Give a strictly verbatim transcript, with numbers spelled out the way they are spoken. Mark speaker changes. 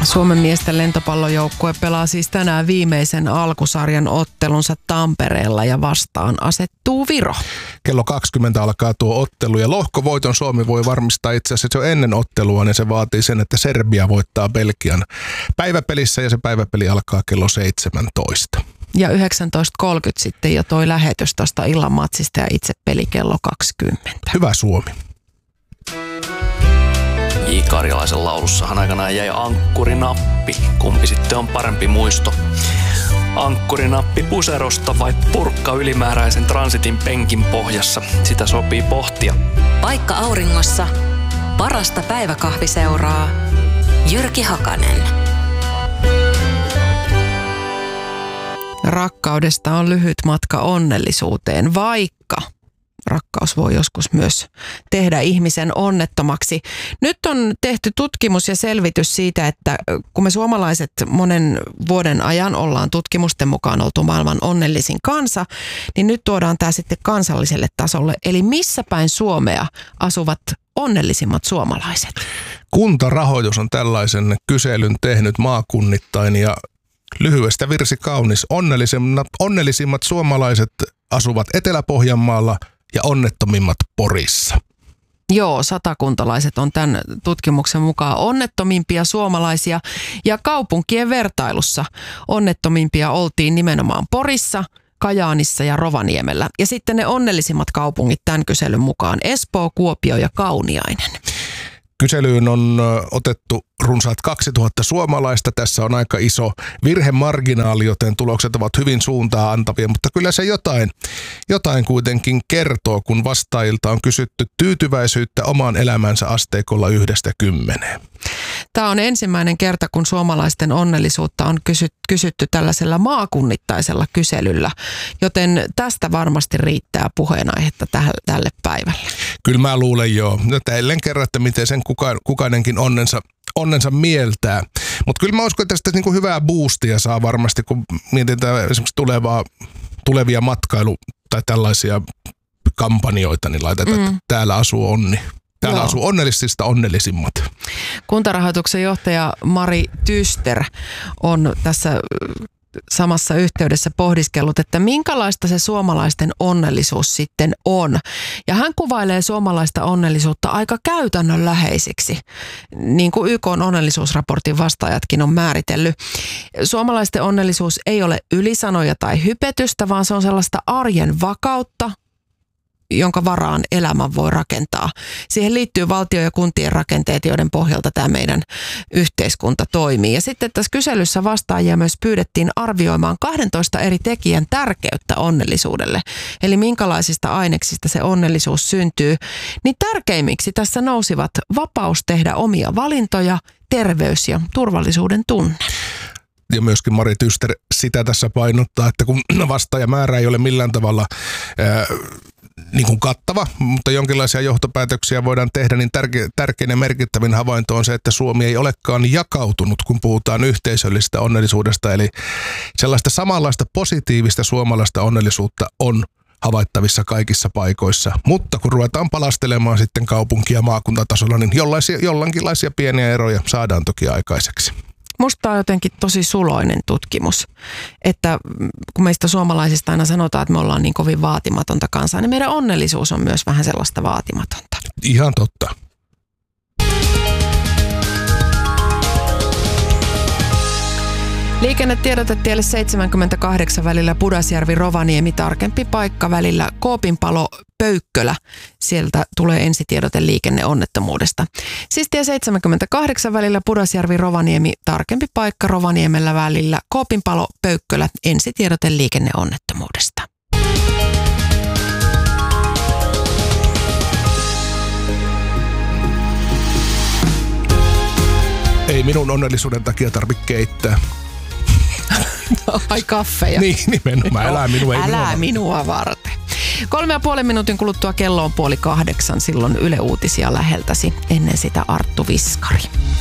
Speaker 1: Suomen miesten lentopallojoukkue pelaa siis tänään viimeisen alkusarjan ottelunsa Tampereella ja vastaan asettuu Viro.
Speaker 2: Kello kaksikymmentä alkaa tuo ottelu ja lohkovoiton Suomi voi varmistaa itse asiassa jo ennen ottelua, niin se vaatii sen, että Serbia voittaa Belgian päiväpelissä ja se päiväpeli alkaa kello seitsemäntoista.
Speaker 1: Ja yhdeksäntoista kolmekymmentä sitten jo toi lähetys tuosta illan matsista ja itse peli kello kaksikymmentä.
Speaker 2: Hyvä Suomi.
Speaker 3: J. Karjalaisen laulussahan aikanaan jäi ankkurinappi. Kumpi sitten on parempi muisto? Ankkurinappi puserosta vai purkka ylimääräisen transitin penkin pohjassa? Sitä sopii pohtia.
Speaker 4: Paikka auringossa. Parasta päiväkahviseuraa. Jyrki Hakanen.
Speaker 1: Rakkaudesta on lyhyt matka onnellisuuteen, vaikka rakkaus voi joskus myös tehdä ihmisen onnettomaksi. Nyt on tehty tutkimus ja selvitys siitä, että kun me suomalaiset monen vuoden ajan ollaan tutkimusten mukaan oltu maailman onnellisin kansa, niin nyt tuodaan tämä sitten kansalliselle tasolle. Eli missä päin Suomea asuvat onnellisimmat suomalaiset?
Speaker 2: Kuntarahoitus on tällaisen kyselyn tehnyt maakunnittain ja lyhyestä virsi kaunis. Onnellisimmat, onnellisimmat suomalaiset asuvat Etelä-Pohjanmaalla ja onnettomimmat Porissa.
Speaker 1: Joo, satakuntalaiset on tämän tutkimuksen mukaan onnettomimpia suomalaisia ja kaupunkien vertailussa onnettomimpia oltiin nimenomaan Porissa, Kajaanissa ja Rovaniemellä. Ja sitten ne onnellisimmat kaupungit tämän kyselyn mukaan Espoo, Kuopio ja Kauniainen.
Speaker 2: Kyselyyn on otettu runsaat kaksituhatta suomalaista. Tässä on aika iso virhemarginaali, joten tulokset ovat hyvin suuntaa antavia, mutta kyllä se jotain, jotain kuitenkin kertoo, kun vastaajilta on kysytty tyytyväisyyttä omaan elämänsä asteikolla yhdestä kymmeneen.
Speaker 1: Tämä on ensimmäinen kerta, kun suomalaisten onnellisuutta on kysytty tällaisella maakunnittaisella kyselyllä, joten tästä varmasti riittää puheenaihetta tälle päivälle.
Speaker 2: Kyllä mä luulen joo. No, ellen kerran, että miten sen kuka, kukainenkin onnensa, onnensa mieltää. Mutta kyllä mä uskon, että tästä niinku hyvää boostia saa varmasti, kun mietitään esimerkiksi tulevaa, tulevia matkailu- tai tällaisia kampanjoita, niin laitetaan, mm. että täällä asuu onni. Täällä Joo. asuu onnellisista onnellisimmat.
Speaker 1: Kuntarahoituksen johtaja Mari Tyster on tässä samassa yhteydessä pohdiskellut, että minkälaista se suomalaisten onnellisuus sitten on. Ja hän kuvailee suomalaista onnellisuutta aika käytännönläheisiksi, niin kuin Y K:n onnellisuusraportin vastaajatkin on määritellyt. Suomalaisten onnellisuus ei ole ylisanoja tai hypetystä, vaan se on sellaista arjen vakautta, jonka varaan elämän voi rakentaa. Siihen liittyy valtio- ja kuntien rakenteet, joiden pohjalta tämä meidän yhteiskunta toimii. Ja sitten tässä kyselyssä vastaajia myös pyydettiin arvioimaan kahdentoista eri tekijän tärkeyttä onnellisuudelle. Eli minkälaisista aineksista se onnellisuus syntyy. Niin tärkeimmiksi tässä nousivat vapaus tehdä omia valintoja, terveys ja turvallisuuden tunne.
Speaker 2: Ja myöskin Mari Tyster sitä tässä painottaa, että kun vastaajamäärä ei ole millään tavalla ää, niin kuin kattava, mutta jonkinlaisia johtopäätöksiä voidaan tehdä, niin tärke, tärkein ja merkittävin havainto on se, että Suomi ei olekaan jakautunut, kun puhutaan yhteisöllisestä onnellisuudesta. Eli sellaista samanlaista positiivista suomalaista onnellisuutta on havaittavissa kaikissa paikoissa. Mutta kun ruvetaan palastelemaan sitten kaupunki- ja maakuntatasolla, niin jollaisia, jollankinlaisia pieniä eroja saadaan toki aikaiseksi.
Speaker 1: Musta on jotenkin tosi suloinen tutkimus, että kun meistä suomalaisista aina sanotaan, että me ollaan niin kovin vaatimatonta kansaa, niin meidän onnellisuus on myös vähän sellaista vaatimatonta.
Speaker 2: Ihan totta.
Speaker 1: Liikennetiedote tielle seitsemänkymmentäkahdeksan välillä Pudasjärvi-Rovaniemi, tarkempi paikka välillä Koopinpalo-Pöykkölä. Sieltä tulee ensitiedote liikenneonnettomuudesta. Siis tie seitsemänkymmentäkahdeksan välillä Pudasjärvi-Rovaniemi, tarkempi paikka Rovaniemellä välillä Koopinpalo-Pöykkölä, ensitiedote liikenneonnettomuudesta.
Speaker 2: Ei minun onnellisuuden takia tarvitse keittää.
Speaker 1: Ai kaffeja.
Speaker 2: Niin, nimenomaan. Älä minua, ei
Speaker 1: Älä
Speaker 2: minua,
Speaker 1: minua varten. Kolme ja puolen minuutin kuluttua kello on puoli kahdeksan. Silloin Yle Uutisia läheltäsi. Ennen sitä Arttu Viskari.